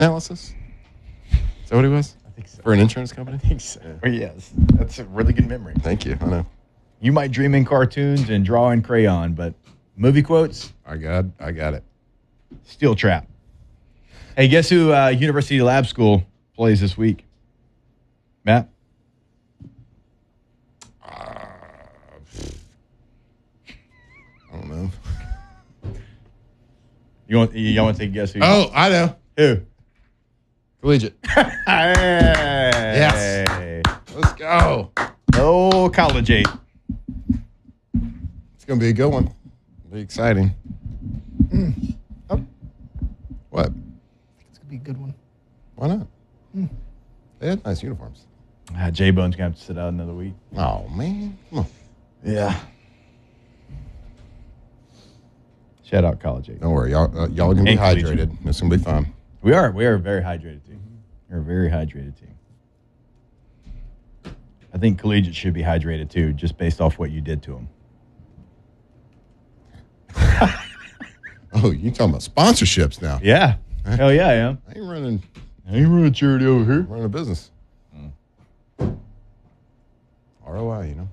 analysis? Is that what he was? I think so. For an insurance company? I think so. Yes. That's a really good memory. Thank you. I know. You might dream in cartoons and draw in crayon, but movie quotes, I got it. steel trap. Hey, guess who University Lab School plays this week? Matt? I don't know. You want to take a guess who? Oh, I know. Who? Collegiate. Hey. Yes. Let's go. Oh, collegiate. It's going to be a good one. It'll be exciting. Oh, What? it's going to be a good one. Why not? They had nice uniforms. J-Bone's going to have to sit out another week. Oh, man. Come on. Yeah. Shout out collegiate. Don't worry. Y'all are going to be And collegiate. hydrated. It's going to be fun. We are a very hydrated team. We're a very hydrated team. I think collegiate should be hydrated too, just based off what you did to them. Oh, you talking about sponsorships now. Yeah. Hell yeah, I am. I ain't running charity over here. a business. ROI, you know.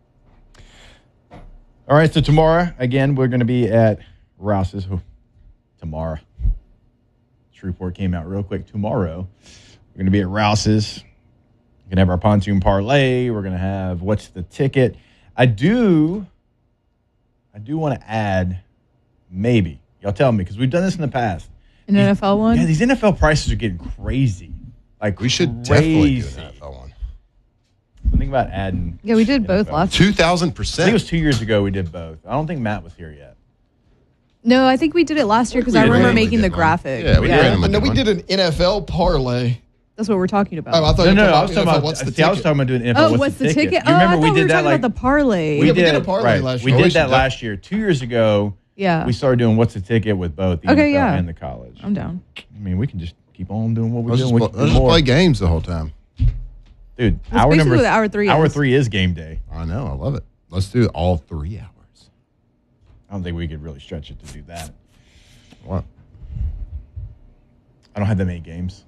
All right, so tomorrow, again, we're going to be at Rouse's. Tomorrow. This report came out real quick. Tomorrow, we're going to be at Rouse's. We're going to have our pontoon parlay. We're going to have What's the Ticket. I do want to add, maybe, y'all tell me, because we've done this in the past. An NFL one? Yeah, these NFL prices are getting crazy. Like, We should definitely do crazy. an NFL one. Think about adding. Yeah, we did both NFL. last year. 2,000%. I think it was 2 years ago we did both. I don't think Matt was here yet. No, I think we did it last year because I We remember randomly making the did one. graphic. Yeah, we randomly No, did we one. did an NFL parlay. That's what we're talking about. Oh, I thought No, you were I was talking about. What's the I was ticket? talking about doing NFL. what's the ticket? You Oh, I remember thought we were did that talking like about the parlay. Yeah, we did a parlay last year. We We did should that do- last year. 2 years ago, Yeah. we started doing What's the Ticket with both the Okay, NFL yeah. and the college. I'm down. I mean, we can just keep on doing what we're Let's doing. We just, can let's do just more. play games the whole time. Dude, That's hour basically number what hour three Hour is. 3 is game day. I know. I love it. Let's do it all 3 hours. I don't think we could really stretch it to do that. What? I don't have that many games.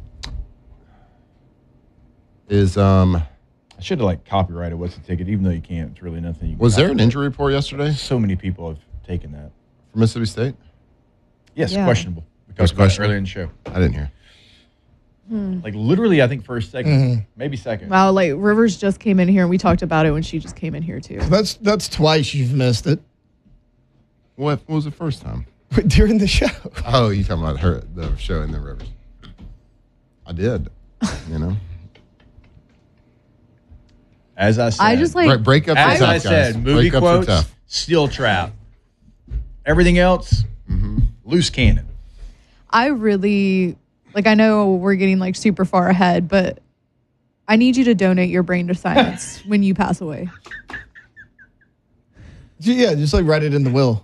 Is I should have like copyrighted What's the Ticket, even though you can't. It's really nothing. You can was there an copyright. injury report yesterday So many people have taken that. for Mississippi State? Yes, Yeah. questionable. We Was talked about it questionable? earlier in the show. I didn't hear. Like literally, I think first, second, maybe second. Wow, like Rivers just came in here and we talked about it when she just came in here too. That's twice you've missed it What was the first time? during the show. Oh, you talking about her, the show in the Rivers? I did. You know, As I said, I just like breakups are as tough, I guys. said, movie Breakups are quotes, tough. steel trap. Everything else, loose cannon. I really like I know we're getting like super far ahead, but I need you to donate your brain to science when you pass away. Yeah, just like write it in the will.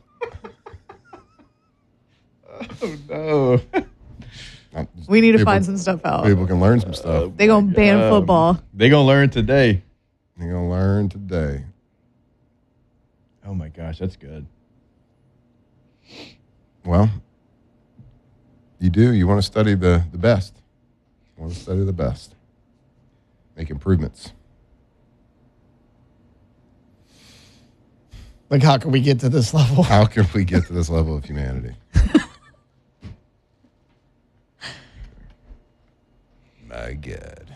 Oh, We need to People- find some stuff out. People can learn some stuff. They gonna ban football. they gonna learn today. They're gonna learn today. Oh my gosh, that's good. Well, you do. You want to study the best. You want to study the best. Make improvements. Like, how can we get to this level? How can we get to this level of humanity? My God.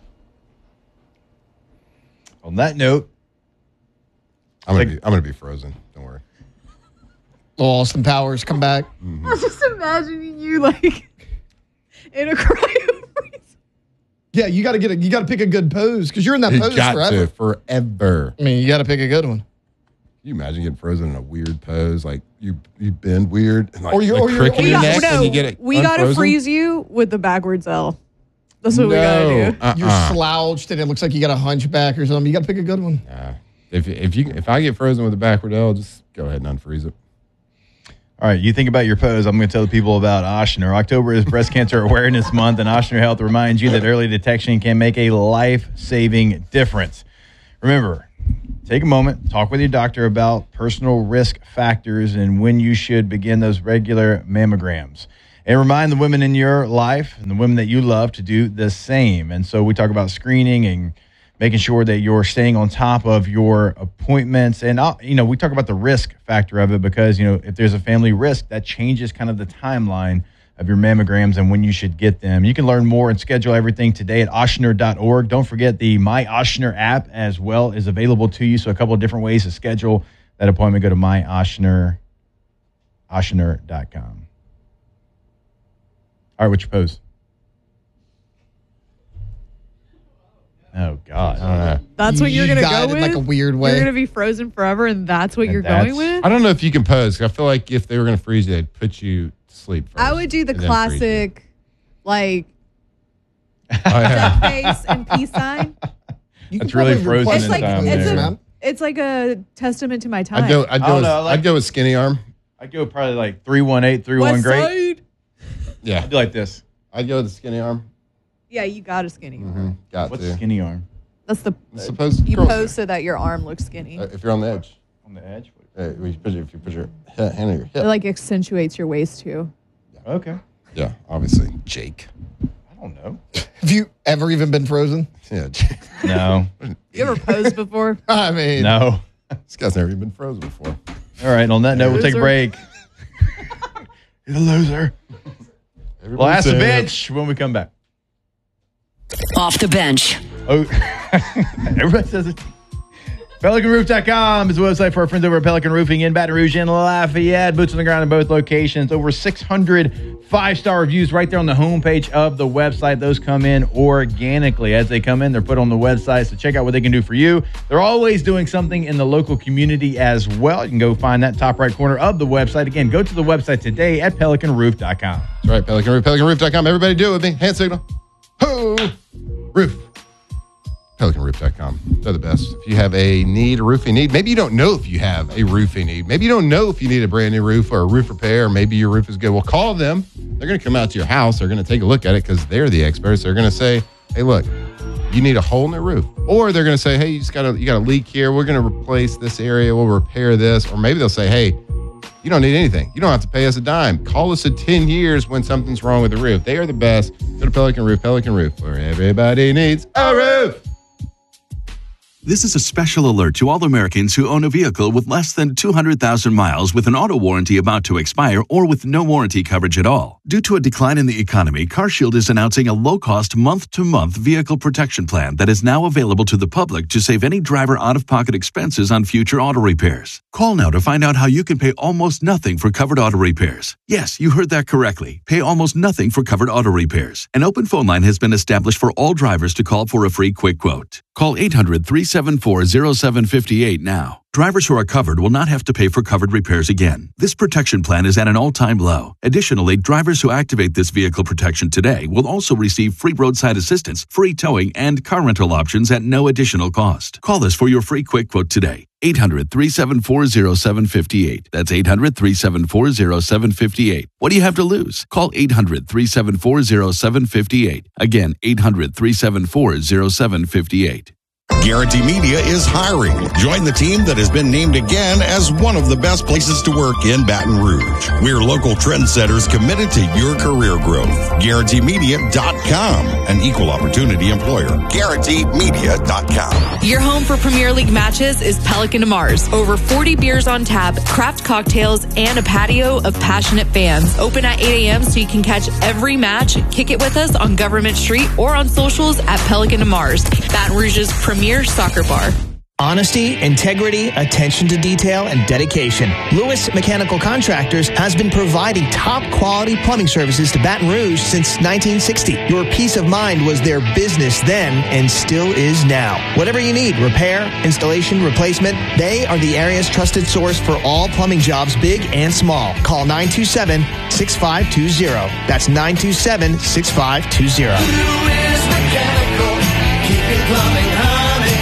On that note, I'm gonna be frozen. Don't worry. Austin Powers come back. I was just imagining you like in a cryo freeze. Yeah, you got to pick a good pose because you're in that You pose got forever. to forever. I mean, you got to pick a good one. Can you imagine getting frozen in a weird pose, like you bend weird, and like Or you're- the or you're- crick in or your you're- neck, and you get it. we gotta unfrozen? freeze you with the backwards L. That's what we No. gotta do. You're slouched and it looks like you got a hunchback or something. You got to pick a good one. If I get frozen with a backward L, just go ahead and unfreeze it. all right, you think about your pose. I'm going to tell the people about Ochsner. October is Breast Cancer Awareness Month, and Ochsner Health reminds you that early detection can make a life-saving difference. Remember, take a moment, talk with your doctor about personal risk factors and when you should begin those regular mammograms. And remind the women in your life and the women that you love to do the same. And so we talk about screening and making sure that you're staying on top of your appointments. And, we talk about the risk factor of it because, if there's a family risk, that changes kind of the timeline of your mammograms and when you should get them. You can learn more and schedule everything today at Ochsner.org. Don't forget the My Ochsner app as well is available to you. So a couple of different ways to schedule that appointment. Go to Ochsner.com. All right, what's your pose? Oh, God. I don't know. That's what you're going to got go it with? like a weird way. You're going to be frozen forever, and that's what And you're that's- going with? I don't know if you can pose. I feel like if they were going to freeze you, they'd put you to sleep first. I would do the and then freeze you. classic, like, Oh, yeah. death face and peace sign. You That's can really probably frozen replace It's in like it time with there. man. it's like a testament to my time. I'd go. I'd go with skinny arm. I'd go probably like 318, 31 West great. Side? Yeah, I'd do like this. I'd go with the skinny arm. Yeah, you got a skinny arm. Got What's to. a skinny arm? That's the Suppose you girls pose so that your arm looks skinny. do. If you're on the edge, On the edge? if you put your hand on your It hip. like accentuates your waist too. Okay. Yeah, obviously, Jake. I don't know. Have you ever even been frozen? Yeah, Jake. No. You ever posed before? I mean, No. This guy's never even been frozen before. All right. On that note, we'll take a Loser. break. You're a loser. We'll ask the bench when we come back. Off the bench. Oh, everybody says it. PelicanRoof.com is the website for our friends over at Pelican Roofing in Baton Rouge and Lafayette. Boots on the ground in both locations. Over 600 5-star reviews right there on the homepage of the website. Those come in organically. As they come in, they're put on the website. So check out what they can do for you. They're always doing something in the local community as well. You can go find that top right corner of the website. Again, go to the website today at PelicanRoof.com. That's right, Pelican Roof, PelicanRoof.com. Everybody do it with me. Hand signal. Ho! Roof. PelicanRoof.com. They're the best. If you have a roofing need, maybe you don't know if you have a roofing need. Maybe you don't know if you need a brand new roof or a roof repair, or maybe your roof is good. Well, call them. They're going to come out to your house. They're going to take a look at it because they're the experts. They're going to say, hey, look, you need a whole new roof. Or they're going to say, hey, you got a leak here. We're going to replace this area. We'll repair this. Or maybe they'll say, hey, you don't need anything. You don't have to pay us a dime. Call us in 10 years when something's wrong with the roof. They are the best. Go to Pelican Roof, where everybody needs a roof. This is a special alert to all Americans who own a vehicle with less than 200,000 miles with an auto warranty about to expire or with no warranty coverage at all. Due to a decline in the economy, CarShield is announcing a low-cost month-to-month vehicle protection plan that is now available to the public to save any driver out-of-pocket expenses on future auto repairs. Call now to find out how you can pay almost nothing for covered auto repairs. Yes, you heard that correctly. Pay almost nothing for covered auto repairs. An open phone line has been established for all drivers to call for a free quick quote. Call 800-374-0758 now. Drivers who are covered will not have to pay for covered repairs again. This protection plan is at an all-time low. Additionally, drivers who activate this vehicle protection today will also receive free roadside assistance, free towing, and car rental options at no additional cost. Call us for your free quick quote today. 800-374-0758. That's 800-374-0758. What do you have to lose? Call 800-374-0758. Again, 800-374-0758. Guarantee Media is hiring. Join the team that has been named again as one of the best places to work in Baton Rouge. We're local trendsetters committed to your career growth. GuaranteeMedia.com, an equal opportunity employer. GuaranteeMedia.com. Your home for Premier League matches is Pelican to Mars. Over 40 beers on tap, craft cocktails, and a patio of passionate fans. Open at 8 a.m. so you can catch every match. Kick it with us on Government Street or on socials at Pelican to Mars, Baton Rouge's premier soccer bar. Honesty, integrity, attention to detail, and dedication. Lewis Mechanical Contractors has been providing top-quality plumbing services to Baton Rouge since 1960. Your peace of mind was their business then and still is now. Whatever you need, repair, installation, replacement, they are the area's trusted source for all plumbing jobs, big and small. Call 927-6520. That's 927-6520. Lewis Mechanical, keeping plumbing honey.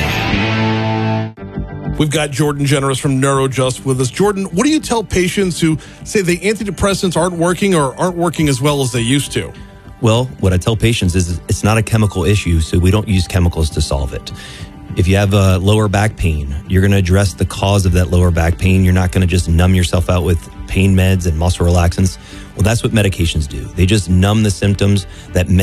We've got Jordan Generous from NeuroJust with us. Jordan, what do you tell patients who say the antidepressants aren't working or aren't working as well as they used to? Well, what I tell patients is it's not a chemical issue, so we don't use chemicals to solve it. If you have a lower back pain, you're going to address the cause of that lower back pain. You're not going to just numb yourself out with pain meds and muscle relaxants. Well, that's what medications do. They just numb the symptoms that